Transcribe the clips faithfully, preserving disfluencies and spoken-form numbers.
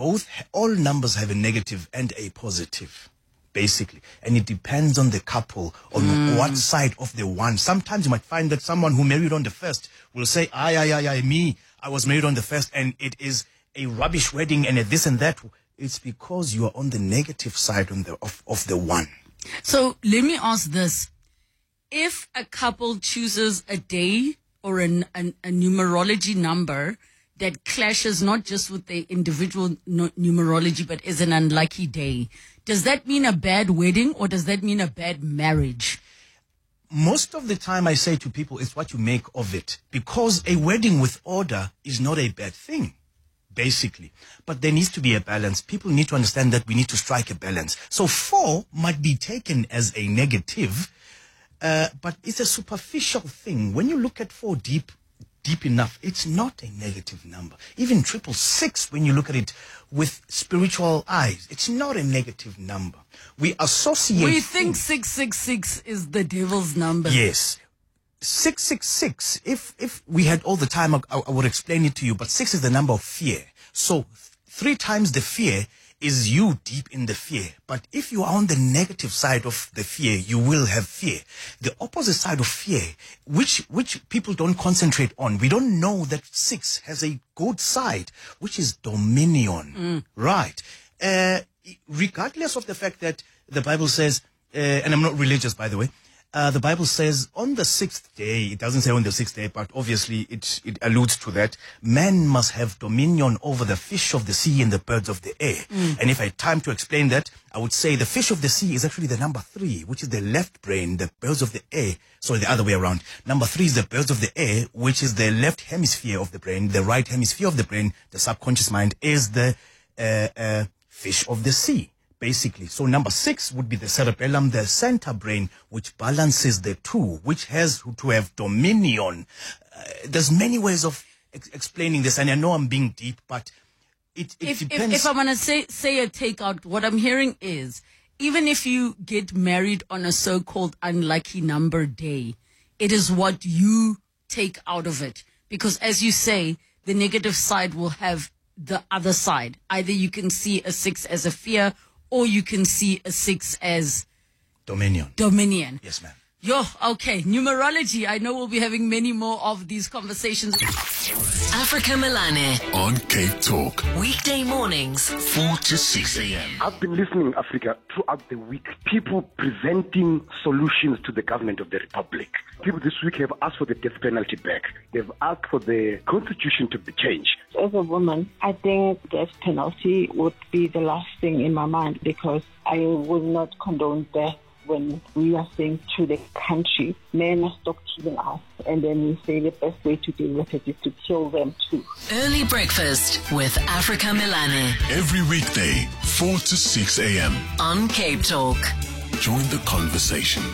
both, all numbers have a negative and a positive, basically. And it depends on the couple, on mm. what side of the one. Sometimes you might find that someone who married on the first will say, aye, aye, aye, aye, me, I was married on the first, and it is a rubbish wedding and a this and that. It's because you are on the negative side on the, of, of the one. So let me ask this. If a couple chooses a day or an, an, a numerology number that clashes not just with their individual no, numerology, but is an unlucky day, does that mean a bad wedding or does that mean a bad marriage? Most of the time I say to people, it's what you make of it. Because a wedding with order is not a bad thing, basically. But there needs to be a balance. People need to understand that we need to strike a balance. So four might be taken as a negative, uh, but it's a superficial thing. When you look at four deep, deep enough, it's not a negative number. Even triple six, when you look at it with spiritual eyes, it's not a negative number. We associate... We think six six six is the devil's number. Yes. six six six, if if we had all the time, I, I would explain it to you, but six is the number of fear. So three times the fear is you deep in the fear. But if you are on the negative side of the fear, you will have fear. The opposite side of fear, which which people don't concentrate on, we don't know that six has a good side, which is dominion. Mm. Right. Uh, regardless of the fact that the Bible says, uh, and I'm not religious, by the way, Uh, the Bible says on the sixth day, it doesn't say on the sixth day, but obviously it, it alludes to that, man must have dominion over the fish of the sea and the birds of the air. Mm. And if I had time to explain that, I would say the fish of the sea is actually the number three, which is the left brain, the birds of the air. Sorry, the other way around. Number three is the birds of the air, which is the left hemisphere of the brain. The right hemisphere of the brain, the subconscious mind, is the uh, uh, fish of the sea. Basically. So number six would be the cerebellum, the center brain, which balances the two, which has to have dominion. Uh, there's many ways of ex- explaining this, and I know I'm being deep, but it, it if, depends. If, if I'm going to say, say a takeout, what I'm hearing is, even if you get married on a so-called unlucky number day, it is what you take out of it. Because as you say, the negative side will have the other side. Either you can see a six as a fear, or you can see a six as... Dominion. Dominion. Yes, ma'am. Yo, okay. Numerology. I know we'll be having many more of these conversations. Africa Melane on Cape Talk. Weekday mornings, four to six a.m. I've been listening, Africa, throughout the week. People presenting solutions to the government of the Republic. People this week have asked for the death penalty back. They've asked for the constitution to be changed. As a woman, I think death penalty would be the last thing in my mind, because I would not condone death when we are saying to the country, men stop killing us, and then we say the best way to deal with it is to kill them too. Early breakfast with Africa Melane. Every weekday, four to six a.m. on Cape Talk. Join the conversation.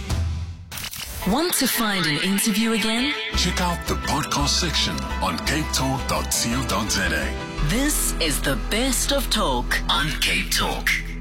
Want to find an interview again? Check out the podcast section on cape talk dot co dot za. This is the best of talk on Cape Talk.